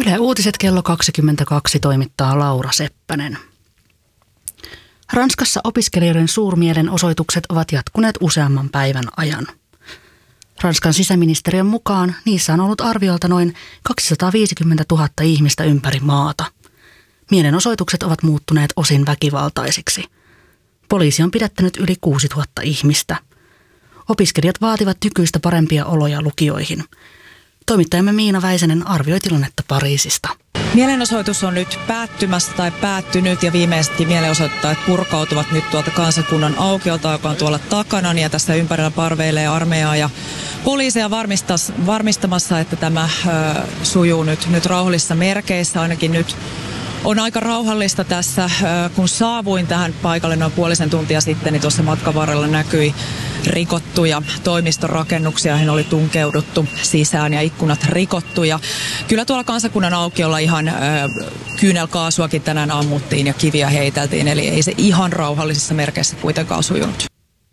Yle Uutiset kello 22 toimittaa Laura Seppänen. Ranskassa opiskelijoiden suurmielenosoitukset ovat jatkuneet useamman päivän ajan. Ranskan sisäministeriön mukaan niissä on ollut arviolta noin 250 000 ihmistä ympäri maata. Mielenosoitukset ovat muuttuneet osin väkivaltaisiksi. Poliisi on pidättänyt yli 6 000 ihmistä. Opiskelijat vaativat nykyistä parempia oloja lukioihin. Toimittajamme Miina Väisänen arvioi tilannetta Pariisista. Mielenosoitus on nyt päättymässä tai päättynyt ja viimeisetkin mielenosoittajat purkautuvat nyt tuolta Kansakunnan aukiolta, joka on tuolla takana. Ja tässä ympärillä parveilee armeijaa ja poliiseja varmistamassa, että tämä sujuu nyt rauhallisissa merkeissä. Ainakin nyt on aika rauhallista tässä. Kun saavuin tähän paikalle noin puolisen tuntia sitten, niin tuossa matkan varrella näkyi rikottuja toimistorakennuksia. Heihin oli tunkeuduttu sisään ja ikkunat rikottu. Ja kyllä tuolla Kansakunnan aukiolla ihan kyynelkaasuakin tänään ammuttiin ja kiviä heiteltiin. Eli ei se ihan rauhallisissa merkeissä kuitenkaan sujunut.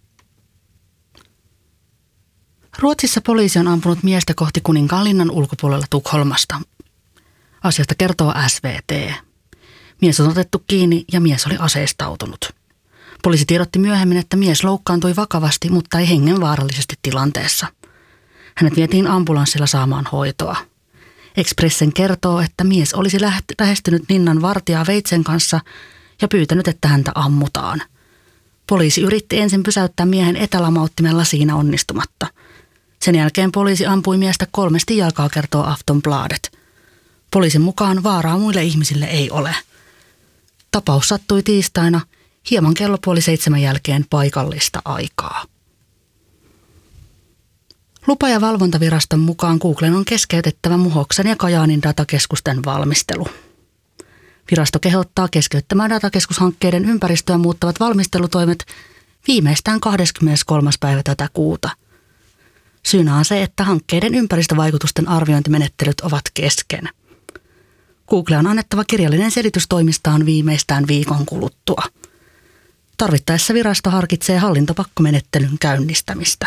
Ruotsissa poliisi on ampunut miestä kohti Kuninkaanlinnan ulkopuolella Tukholmasta. Asiasta kertoo SVT. Mies on otettu kiinni ja mies oli aseistautunut. Poliisi tiedotti myöhemmin, että mies loukkaantui vakavasti, mutta ei hengenvaarallisesti tilanteessa. Hänet vietiin ambulanssilla saamaan hoitoa. Expressen kertoo, että mies olisi lähestynyt linnan vartijaa veitsen kanssa ja pyytänyt, että häntä ammutaan. Poliisi yritti ensin pysäyttää miehen etälamauttimella siinä onnistumatta. Sen jälkeen poliisi ampui miestä 3 jalkaa, kertoo Aftonbladet. Poliisin mukaan vaaraa muille ihmisille ei ole. Tapaus sattui tiistaina hieman kello 6:30 jälkeen paikallista aikaa. Lupa- ja valvontaviraston mukaan Googlen on keskeytettävä Muhoksen ja Kajaanin datakeskusten valmistelu. Virasto kehottaa keskeyttämään datakeskushankkeiden ympäristöä muuttavat valmistelutoimet viimeistään 23. päivä tätä kuuta. Syynä on se, että hankkeiden ympäristövaikutusten arviointimenettelyt ovat kesken. Google on annettava kirjallinen selitys toimistaan viimeistään viikon kuluttua. Tarvittaessa virasto harkitsee hallintopakkomenettelyn käynnistämistä.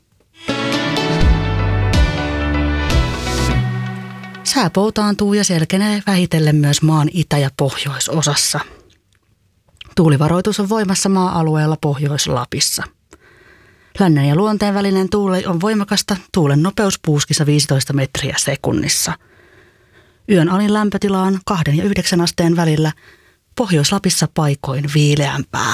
Sää poutaantuu ja selkenee vähitellen myös maan itä- ja pohjoisosassa. Tuulivaroitus on voimassa maa-alueella Pohjois-Lapissa. Lännen ja luonteen välinen tuuli on voimakasta, tuulen nopeus puuskissa 15 metriä sekunnissa. Yön alin lämpötila on 2 ja 9 asteen välillä, Pohjois-Lapissa paikoin viileämpää.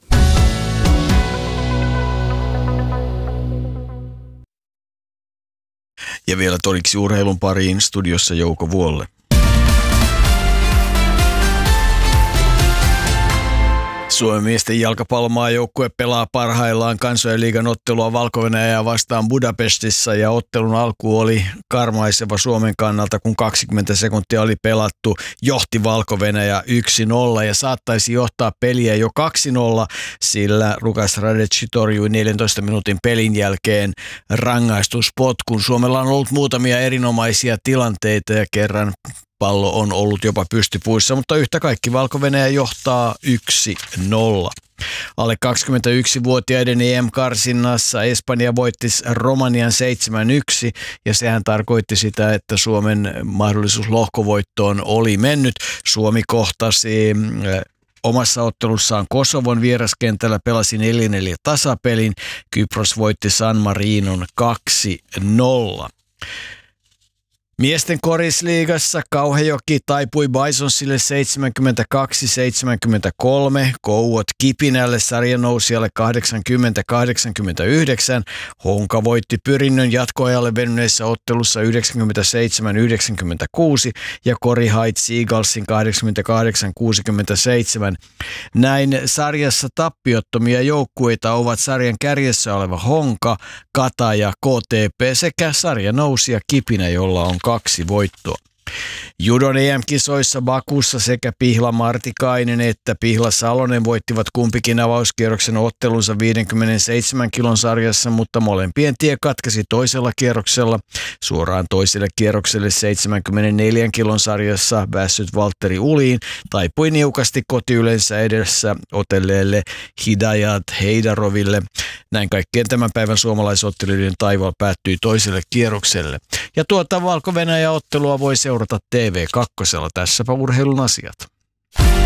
Ja vielä todiksi urheilun pariin, studiossa Jouko Vuolle. Suomen miesten jalkapallomaajoukkue pelaa parhaillaan kansojen liigan ottelua Valko-Venäjää vastaan Budapestissa ja ottelun alku oli karmaiseva Suomen kannalta, kun 20 sekuntia oli pelattu. Johti Valko-Venäjä 1-0 ja saattaisi johtaa peliä jo 2-0, sillä Lukas Radetski torjui 14 minuutin pelin jälkeen rangaistuspotkun. Suomella on ollut muutamia erinomaisia tilanteita ja kerran pallo on ollut jopa pystypuissa, mutta yhtä kaikki Valko-Venäjä johtaa 1-0. Alle 21-vuotiaiden EM-karsinnassa Espanja voitti Romanian 7-1 ja sehän tarkoitti sitä, että Suomen mahdollisuus lohkovoittoon oli mennyt. Suomi kohtasi omassa ottelussaan Kosovon vieraskentällä, pelasi 4-4 tasapelin. Kypros voitti San Marinon 2-0. Miesten korisliigassa Kauhajoki taipui Bisonsille 72-73, Kouot Kipinälle sarjanousijalle 80-89, Honka voitti Pyrinnön jatkoajalle venyneessä ottelussa 97-96 ja Kori Heights Eaglesin 88-67. Näin sarjassa tappiottomia joukkueita ovat sarjan kärjessä oleva Honka, Kata ja KTP sekä sarjanousija Kipinä, jolla on 2 voittoa. Judon EM-kisoissa Bakussa sekä Pihla Martikainen että Pihla Salonen voittivat kumpikin avauskierroksen ottelunsa 57 kilon sarjassa, mutta molempien tie katkesi toisella kierroksella. Suoraan toiselle kierrokselle 74 kilon sarjassa päässyt Valtteri Uliin taipui niukasti kotiyleensä edessä otelleelle Hidayat Heidaroville. Näin kaikkien tämän päivän suomalaisottelijoiden taival päättyi toiselle kierrokselle. Ja tuota Valko-Venäjä-ottelua voi seurata seurata TV2. Tässäpä urheilun asiat.